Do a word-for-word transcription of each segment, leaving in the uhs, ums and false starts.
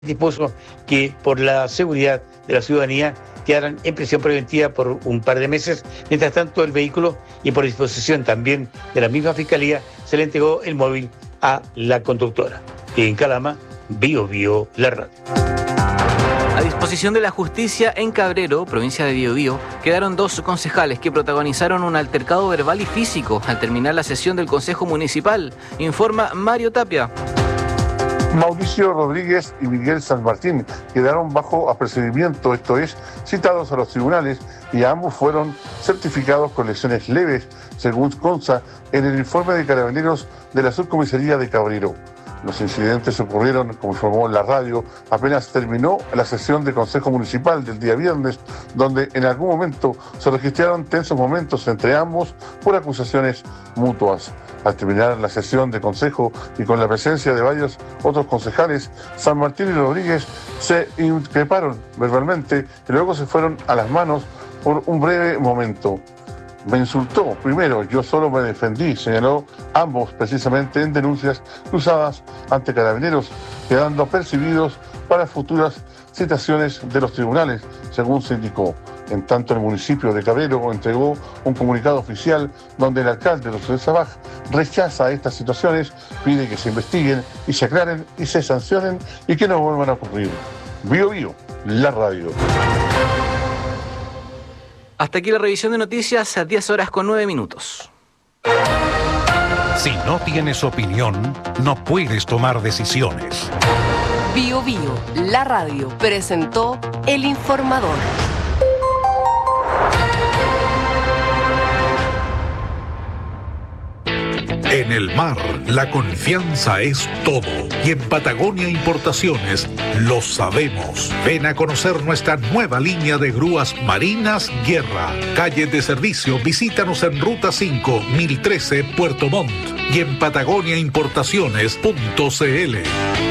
dispuso que por la seguridad de la ciudadanía quedaran en prisión preventiva por un par de meses. Mientras tanto, el vehículo, y por disposición también de la misma Fiscalía, se le entregó el móvil a la conductora. En Calama, Bio Bio, la radio. A disposición de la justicia en Cabrero, provincia de Biobío, quedaron dos concejales que protagonizaron un altercado verbal y físico al terminar la sesión del Consejo Municipal, informa Mario Tapia. Mauricio Rodríguez y Miguel San Martín quedaron bajo apercibimiento, esto es, citados a los tribunales, y ambos fueron certificados con lesiones leves, según consta en el informe de Carabineros de la Subcomisaría de Cabrero. Los incidentes ocurrieron, como informó la radio, apenas terminó la sesión de Consejo Municipal del día viernes, donde en algún momento se registraron tensos momentos entre ambos por acusaciones mutuas. Al terminar la sesión de Consejo y con la presencia de varios otros concejales, San Martín y Rodríguez se increparon verbalmente y luego se fueron a las manos por un breve momento. Me insultó, primero, yo solo me defendí, señaló ambos precisamente en denuncias cruzadas ante Carabineros, quedando percibidos para futuras citaciones de los tribunales, según se indicó. En tanto, el municipio de Cabrero entregó un comunicado oficial donde el alcalde de Los Sabaj rechaza estas situaciones, pide que se investiguen y se aclaren y se sancionen y que no vuelvan a ocurrir. Bio Bio, la radio. Hasta aquí la revisión de noticias a diez horas con nueve minutos. Si no tienes opinión, no puedes tomar decisiones. Bio Bio, la radio, presentó El Informador. En el mar, la confianza es todo. Y en Patagonia Importaciones lo sabemos. Ven a conocer nuestra nueva línea de grúas marinas Guerra. Calle de servicio, visítanos en Ruta cinco, mil trece, Puerto Montt. Y en patagonia importaciones punto c l.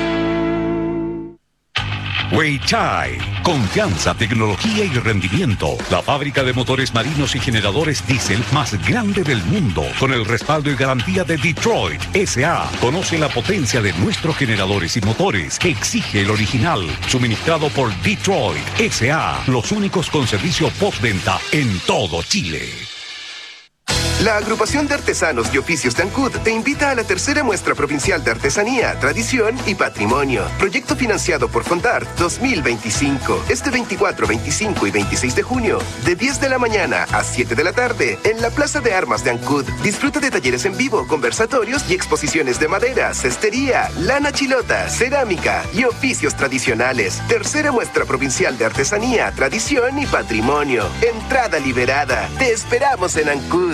Weichai, confianza, tecnología y rendimiento. La fábrica de motores marinos y generadores diésel más grande del mundo, con el respaldo y garantía de Detroit S A. Conoce la potencia de nuestros generadores y motores que exige el original, suministrado por Detroit S A, los únicos con servicio postventa en todo Chile. La Agrupación de Artesanos y Oficios de Ancud te invita a la tercera muestra provincial de artesanía, tradición y patrimonio. Proyecto financiado por Fondart dos mil veinticinco. Este veinticuatro, veinticinco y veintiséis de junio, de diez de la mañana a siete de la tarde, en la Plaza de Armas de Ancud. Disfruta de talleres en vivo, conversatorios y exposiciones de madera, cestería, lana chilota, cerámica y oficios tradicionales. Tercera muestra provincial de artesanía, tradición y patrimonio. Entrada liberada. Te esperamos en Ancud.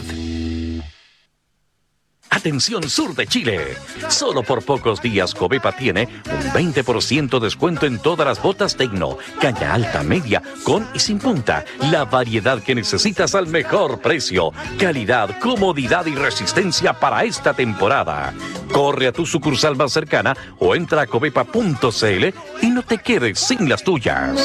Atención sur de Chile. Solo por pocos días Covepa tiene un veinte por ciento descuento en todas las botas Tecno, caña alta, media, con y sin punta. La variedad que necesitas al mejor precio. Calidad, comodidad y resistencia para esta temporada. Corre a tu sucursal más cercana o entra a covepa punto c l y no te quedes sin las tuyas.